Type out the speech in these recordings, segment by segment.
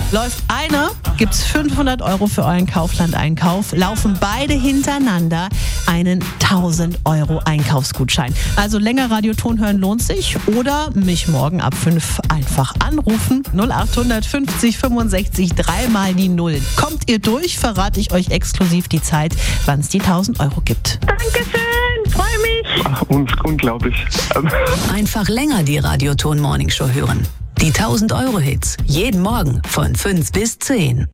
Läuft einer, gibt's 500 € für euren Kaufland-Einkauf. Laufen beide hintereinander, einen 1000 € Einkaufsgutschein. Also länger Radioton hören lohnt sich. Oder mich morgen ab 5 einfach anrufen. 0850 65 3 mal die 0. Kommt ihr durch, verrate ich euch exklusiv die Zeit, wann es die 1000 € gibt. Dankeschön, freue mich. Ach, unglaublich. Einfach länger die Radioton Morning Show hören. Die 1000 € Hits. Jeden Morgen von 5 bis 10.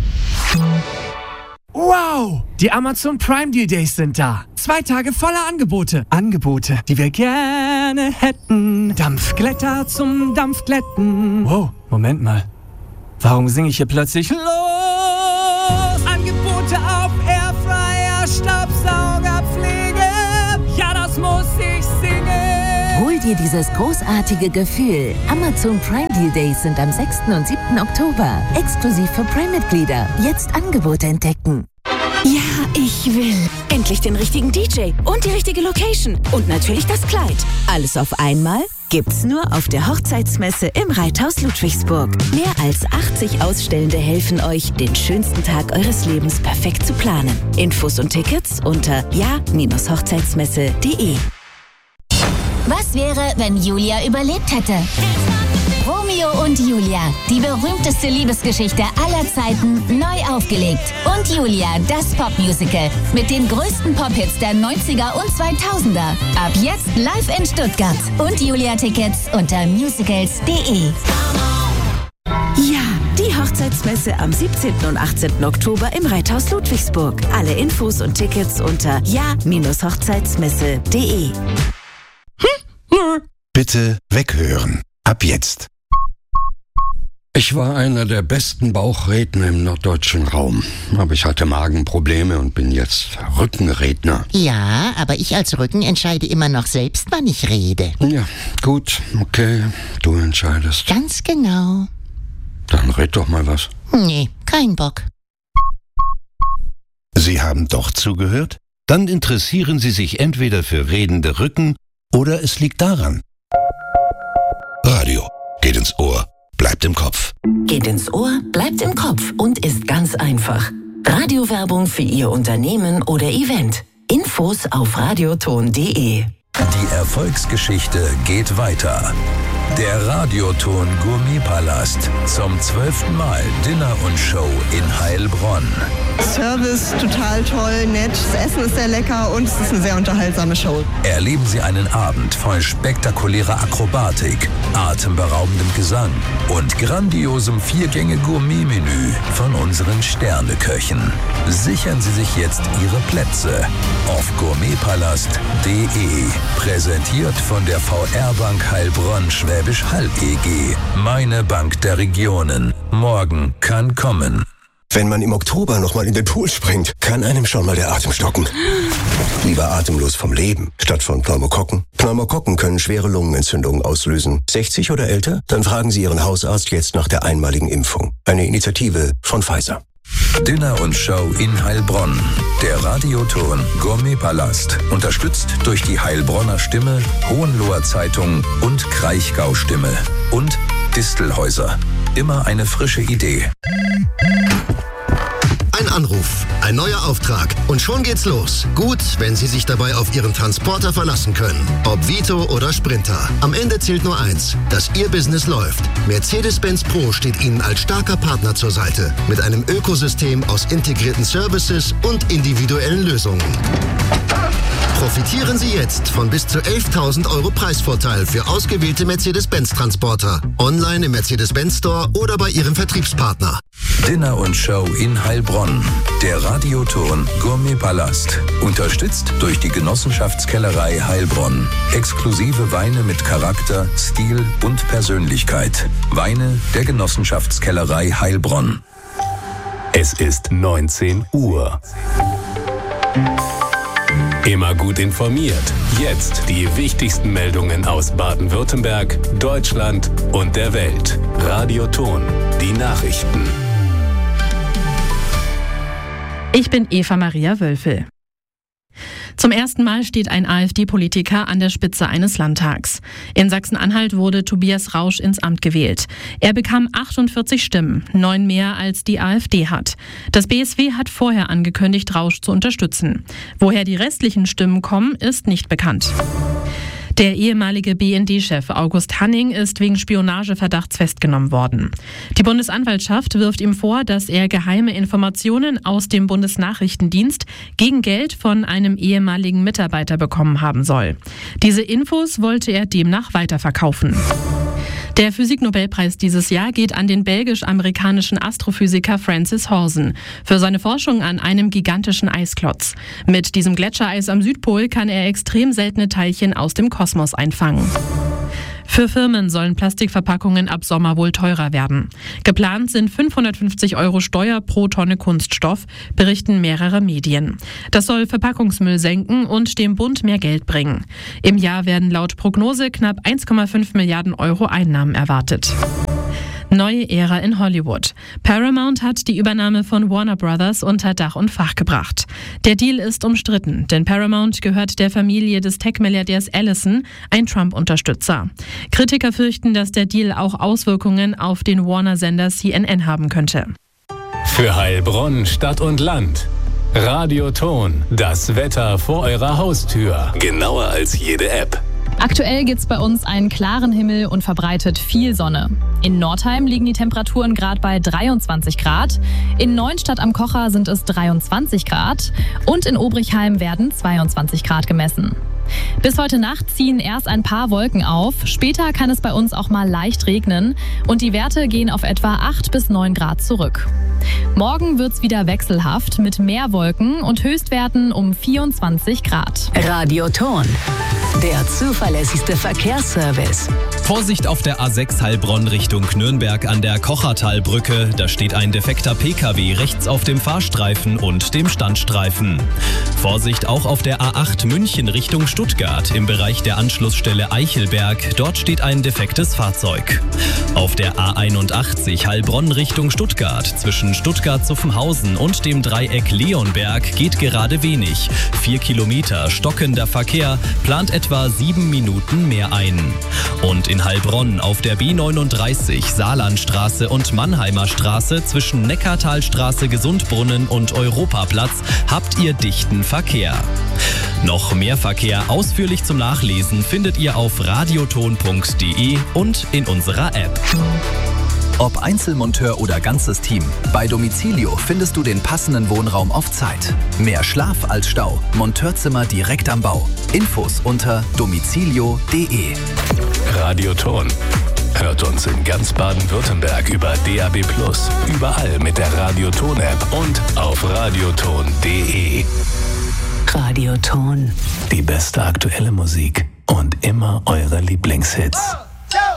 Wow! Die Amazon Prime Deal Days sind da. 2 Tage voller Angebote. Angebote, die wir gerne hätten. Dampfglätter zum Dampfglätten. Wow, Moment mal. Warum singe ich hier plötzlich los? Angebote auf Airfryer, Staubsaugerpflege. Ja, das muss ich singen. Hol dir dieses großartige Gefühl. Amazon Prime Deal Days sind am 6. und 7. Oktober. Exklusiv für Prime-Mitglieder. Jetzt Angebote entdecken. Ja, ich will. Endlich den richtigen DJ und die richtige Location. Und natürlich das Kleid. Alles auf einmal gibt's nur auf der Hochzeitsmesse im Reithaus Ludwigsburg. Mehr als 80 Ausstellende helfen euch, den schönsten Tag eures Lebens perfekt zu planen. Infos und Tickets unter ja-hochzeitsmesse.de. Was wäre, wenn Julia überlebt hätte? Romeo und Julia, die berühmteste Liebesgeschichte aller Zeiten, neu aufgelegt. Und Julia, das Popmusical mit den größten Pop-Hits der 90er und 2000er. Ab jetzt live in Stuttgart. Und Julia-Tickets unter musicals.de. Ja, die Hochzeitsmesse am 17. und 18. Oktober im Reithaus Ludwigsburg. Alle Infos und Tickets unter ja-hochzeitsmesse.de. Bitte weghören. Ab jetzt. Ich war einer der besten Bauchredner im norddeutschen Raum. Aber ich hatte Magenprobleme und bin jetzt Rückenredner. Ja, aber ich als Rücken entscheide immer noch selbst, wann ich rede. Ja, gut, okay, du entscheidest. Ganz genau. Dann red doch mal was. Nee, kein Bock. Sie haben doch zugehört? Dann interessieren Sie sich entweder für redende Rücken oder es liegt daran. Radio geht ins Ohr, bleibt im Kopf. Geht ins Ohr, bleibt im Kopf und ist ganz einfach. Radiowerbung für Ihr Unternehmen oder Event. Infos auf radioton.de. Die Erfolgsgeschichte geht weiter. Der Radioton Gourmetpalast. Zum 12. Mal Dinner und Show in Heilbronn. Service total toll, nett, das Essen ist sehr lecker und es ist eine sehr unterhaltsame Show. Erleben Sie einen Abend voll spektakulärer Akrobatik, atemberaubendem Gesang und grandiosem 4-Gänge-Gourmet-Menü von unseren Sterneköchen. Sichern Sie sich jetzt Ihre Plätze auf gourmetpalast.de. Präsentiert von der VR-Bank Heilbronn Schwäbisch Hall EG. Meine Bank der Regionen. Morgen kann kommen. Wenn man im Oktober nochmal in den Pool springt, kann einem schon mal der Atem stocken. Lieber atemlos vom Leben, statt von Pneumokokken. Pneumokokken können schwere Lungenentzündungen auslösen. 60 oder älter? Dann fragen Sie Ihren Hausarzt jetzt nach der einmaligen Impfung. Eine Initiative von Pfizer. Dinner und Show in Heilbronn. Der Radioton Gourmetpalast. Unterstützt durch die Heilbronner Stimme, Hohenloher Zeitung und Kraichgau Stimme. Und Distelhäuser. Immer eine frische Idee. Ein Anruf, ein neuer Auftrag und schon geht's los. Gut, wenn Sie sich dabei auf Ihren Transporter verlassen können. Ob Vito oder Sprinter. Am Ende zählt nur eins, dass Ihr Business läuft. Mercedes-Benz Pro steht Ihnen als starker Partner zur Seite. Mit einem Ökosystem aus integrierten Services und individuellen Lösungen. Profitieren Sie jetzt von bis zu 11.000 € Preisvorteil für ausgewählte Mercedes-Benz-Transporter. Online im Mercedes-Benz Store oder bei Ihrem Vertriebspartner. Dinner und Show in Heilbronn. Der Radioton Gourmetpalast. Unterstützt durch die Genossenschaftskellerei Heilbronn. Exklusive Weine mit Charakter, Stil und Persönlichkeit. Weine der Genossenschaftskellerei Heilbronn. Es ist 19 Uhr. Immer gut informiert. Jetzt die wichtigsten Meldungen aus Baden-Württemberg, Deutschland und der Welt. Radioton, die Nachrichten. Ich bin Eva Maria Wölfel. Zum ersten Mal steht ein AfD-Politiker an der Spitze eines Landtags. In Sachsen-Anhalt wurde Tobias Rausch ins Amt gewählt. Er bekam 48 Stimmen, 9 mehr als die AfD hat. Das BSW hat vorher angekündigt, Rausch zu unterstützen. Woher die restlichen Stimmen kommen, ist nicht bekannt. Der ehemalige BND-Chef August Hanning ist wegen Spionageverdachts festgenommen worden. Die Bundesanwaltschaft wirft ihm vor, dass er geheime Informationen aus dem Bundesnachrichtendienst gegen Geld von einem ehemaligen Mitarbeiter bekommen haben soll. Diese Infos wollte er demnach weiterverkaufen. Der Physiknobelpreis dieses Jahr geht an den belgisch-amerikanischen Astrophysiker Francis Horsen für seine Forschung an einem gigantischen Eisklotz. Mit diesem Gletschereis am Südpol kann er extrem seltene Teilchen aus dem Kosmos einfangen. Für Firmen sollen Plastikverpackungen ab Sommer wohl teurer werden. Geplant sind 550 € Steuer pro Tonne Kunststoff, berichten mehrere Medien. Das soll Verpackungsmüll senken und dem Bund mehr Geld bringen. Im Jahr werden laut Prognose knapp 1,5 Milliarden € Einnahmen erwartet. Neue Ära in Hollywood. Paramount hat die Übernahme von Warner Brothers unter Dach und Fach gebracht. Der Deal ist umstritten, denn Paramount gehört der Familie des Tech-Milliardärs Ellison, ein Trump-Unterstützer. Kritiker fürchten, dass der Deal auch Auswirkungen auf den Warner-Sender CNN haben könnte. Für Heilbronn, Stadt und Land. Radioton, das Wetter vor eurer Haustür. Genauer als jede App. Aktuell gibt's bei uns einen klaren Himmel und verbreitet viel Sonne. In Nordheim liegen die Temperaturen gerade bei 23 Grad. In Neuenstadt am Kocher sind es 23 Grad. Und in Obrichheim werden 22 Grad gemessen. Bis heute Nacht ziehen erst ein paar Wolken auf. Später kann es bei uns auch mal leicht regnen. Und die Werte gehen auf etwa 8 bis 9 Grad zurück. Morgen wird's wieder wechselhaft mit mehr Wolken und Höchstwerten um 24 Grad. Radioton, der zuverlässigste Verkehrsservice. Vorsicht auf der A6 Heilbronn Richtung Nürnberg an der Kochertalbrücke. Da steht ein defekter PKW rechts auf dem Fahrstreifen und dem Standstreifen. Vorsicht auch auf der A8 München Richtung Stuttgart im Bereich der Anschlussstelle Eichelberg. Dort steht ein defektes Fahrzeug. Auf der A81 Heilbronn Richtung Stuttgart zwischen Stuttgart-Zuffenhausen und dem Dreieck Leonberg geht gerade wenig. 4 Kilometer stockender Verkehr, plant etwa 7 Minuten mehr ein. Und in Heilbronn auf der B39 Saarlandstraße und Mannheimer Straße zwischen Neckartalstraße, Gesundbrunnen und Europaplatz habt ihr dichten Verkehr. Noch mehr Verkehr ausführlich zum Nachlesen findet ihr auf radioton.de und in unserer App. Ob Einzelmonteur oder ganzes Team, bei Domicilio findest du den passenden Wohnraum auf Zeit. Mehr Schlaf als Stau, Monteurzimmer direkt am Bau. Infos unter domicilio.de. Radioton. Hört uns in ganz Baden-Württemberg über DAB+, überall mit der Radioton-App und auf radioton.de. Radioton. Die beste aktuelle Musik und immer eure Lieblingshits.